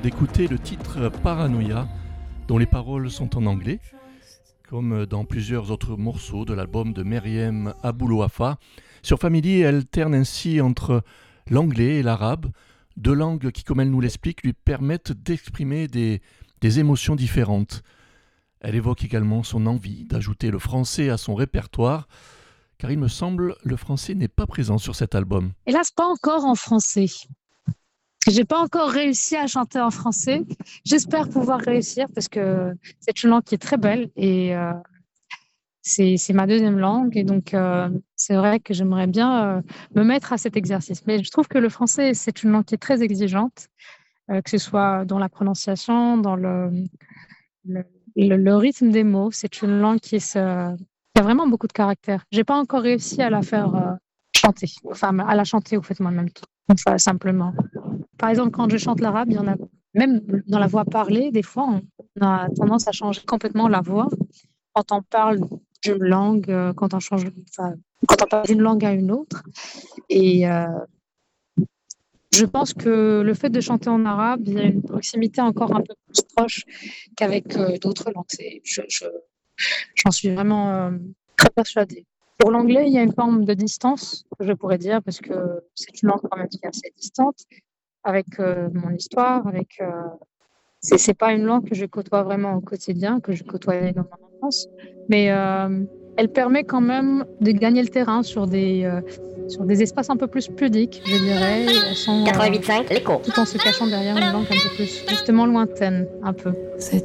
d'écouter le titre Paranoia, dont les paroles sont en anglais, comme dans plusieurs autres morceaux de l'album de Meriem Aboulouafa. Sur Family, elle alterne ainsi entre l'anglais et l'arabe, deux langues qui, comme elle nous l'explique, lui permettent d'exprimer des émotions différentes. Elle évoque également son envie d'ajouter le français à son répertoire, car il me semble le français n'est pas présent sur cet album. Hélas, pas encore en français. J'ai pas encore réussi à chanter en français. J'espère pouvoir réussir parce que c'est une langue qui est très belle et c'est ma deuxième langue. Et donc, c'est vrai que j'aimerais bien me mettre à cet exercice. Mais je trouve que le français, c'est une langue qui est très exigeante, que ce soit dans la prononciation, dans le rythme des mots. C'est une langue qui a vraiment beaucoup de caractère. J'ai pas encore réussi à la faire chanter, enfin à la chanter au fait moi-même, enfin, simplement. Par exemple, quand je chante l'arabe, il y en a même dans la voix parlée, des fois, on a tendance à changer complètement la voix quand on parle d'une langue, quand on parle d'une langue à une autre. Et je pense que le fait de chanter en arabe, il y a une proximité encore un peu plus proche qu'avec d'autres langues. J'en suis vraiment très persuadée. Pour l'anglais, il y a une forme de distance, je pourrais dire, parce que c'est une langue quand même qui est assez distante avec mon histoire, c'est pas une langue que je côtoie vraiment au quotidien, que je côtoyais dans mon enfance, mais elle permet quand même de gagner le terrain sur des espaces un peu plus pudiques, je dirais, 88.5, l'écho. tout en se cachant derrière une langue un peu plus justement lointaine, un peu. C'est